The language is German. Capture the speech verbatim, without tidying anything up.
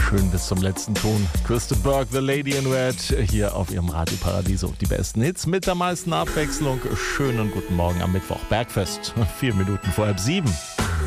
schön bis zum letzten Ton. Kristen Burke, The Lady in Red, hier auf ihrem Radio Paradiso. Die besten Hits mit der meisten Abwechslung. Schönen guten Morgen am Mittwoch. Bergfest, vier Minuten vor halb sieben.